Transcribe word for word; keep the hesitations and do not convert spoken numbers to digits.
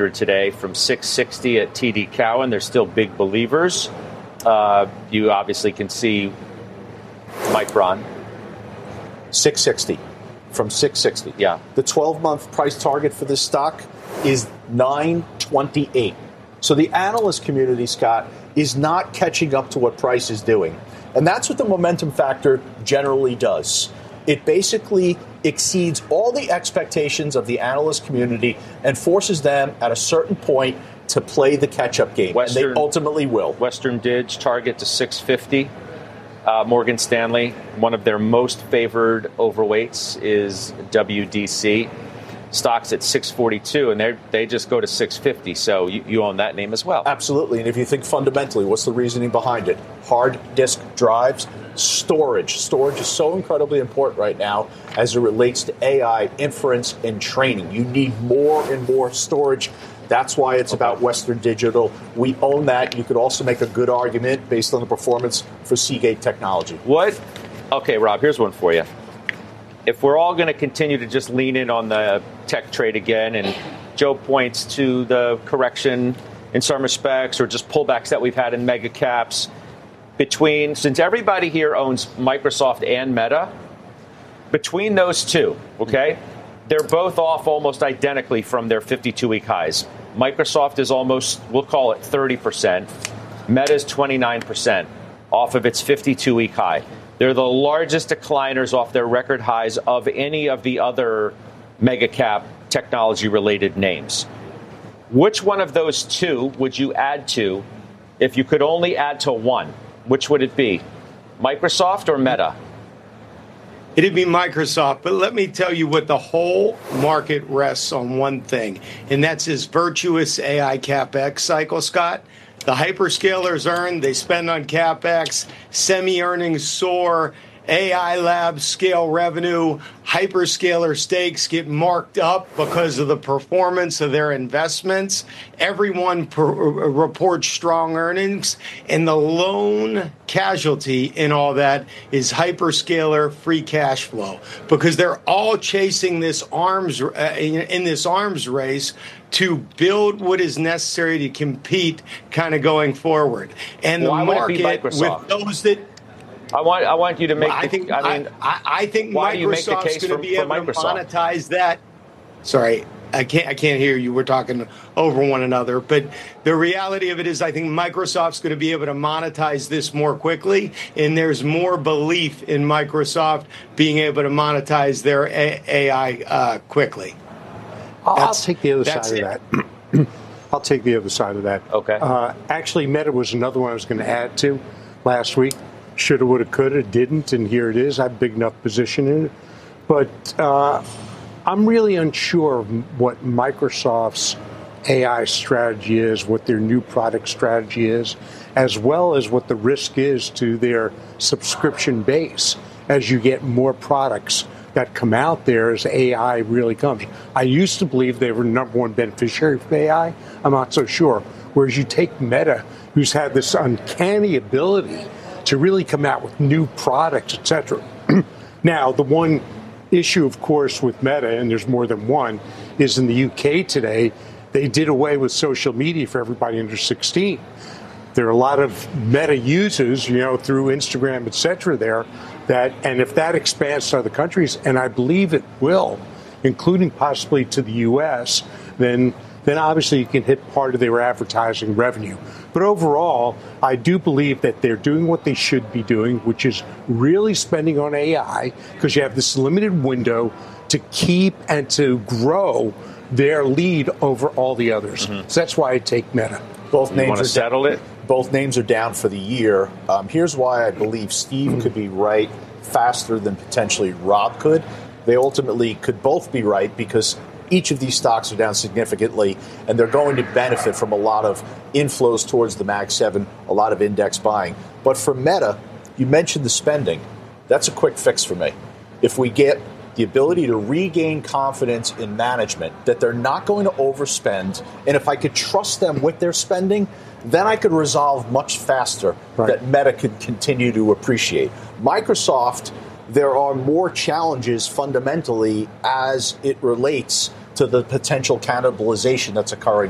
hundred today from six sixty at T D Cowen. They're still big believers. Uh, you obviously can see Micron. six sixty from six sixty. Yeah. The twelve-month price target for this stock is nine twenty-eight. So the analyst community, Scott, is not catching up to what price is doing. And that's what the momentum factor generally does. It basically exceeds all the expectations of the analyst community and forces them at a certain point to play the catch-up game. Western, and they ultimately will. Western Dig target to six fifty. Uh, Morgan Stanley, one of their most favored overweights is W D C. Stocks at six forty-two, and they they just go to six fifty. So you, you own that name as well. Absolutely. And if you think fundamentally, what's the reasoning behind it? Hard disk drives, storage. Storage is so incredibly important right now as it relates to A I, inference, and training. You need more and more storage. That's why it's okay. about Western Digital. We own that. You could also make a good argument based on the performance for Seagate Technology. What? Okay, Rob, here's one for you. If we're all going to continue to just lean in on the tech trade again, and Joe points to the correction in some respects or just pullbacks that we've had in mega caps, between, since everybody here owns Microsoft and Meta, between those two, okay, they're both off almost identically from their fifty-two week highs. Microsoft is almost, we'll call it thirty percent. Meta's twenty-nine percent off of its fifty-two week high. They're the largest decliners off their record highs of any of the other mega cap technology-related names. Which one of those two would you add to if you could only add to one? Which would it be? Microsoft or Meta? It'd be Microsoft, but let me tell you what the whole market rests on one thing, and that's this virtuous A I CapEx cycle, Scott. The hyperscalers earn, they spend on CapEx, semi-earnings soar, A I labs scale revenue, hyperscaler stakes get marked up because of the performance of their investments. Everyone per- reports strong earnings, and the lone casualty in all that is hyperscaler free cash flow, because they're all chasing this arms uh, in, in this arms race to build what is necessary to compete kind of going forward. And Why the market with those that I want I want you to make well, I the, think I mean I, I think why Microsoft's going to be able to monetize that. Sorry, I can't I can't hear you. We're talking over one another, but the reality of it is I think Microsoft's going to be able to monetize this more quickly, and there's more belief in Microsoft being able to monetize their A- AI uh, quickly. I'll, I'll take the other side it. of that. I'll take the other side of that. Okay. Uh, actually, Meta was another one I was going to add to last week. Shoulda, woulda, coulda, didn't, and here it is. I have a big enough position in it. But uh, I'm really unsure of what Microsoft's A I strategy is, what their new product strategy is, as well as what the risk is to their subscription base as you get more products that come out there as A I really comes. I used to believe they were number one beneficiary of A I. I'm not so sure. Whereas you take Meta, who's had this uncanny ability to really come out with new products, et cetera. Now, the one issue, of course, with Meta, and there's more than one, is in the U K today, they did away with social media for everybody under sixteen. There are a lot of Meta users, you know, through Instagram, et cetera, there, that, and if that expands to other countries, and I believe it will, including possibly to the U S, then then obviously you can hit part of their advertising revenue. But overall, I do believe that they're doing what they should be doing, which is really spending on A I, because you have this limited window to keep and to grow their lead over all the others. Mm-hmm. So that's why I take Meta. Both you names want to are settle down. it? Both names are down for the year. Um, here's why I believe Steve mm-hmm. could be right faster than potentially Rob could. They ultimately could both be right because each of these stocks are down significantly, and they're going to benefit from a lot of inflows towards the Mag seven, a lot of index buying. But for Meta, you mentioned the spending. That's a quick fix for me. If we get the ability to regain confidence in management, that they're not going to overspend, and if I could trust them with their spending, then I could resolve much faster right. that Meta could continue to appreciate. Microsoft, there are more challenges fundamentally as it relates to the potential cannibalization that's occurring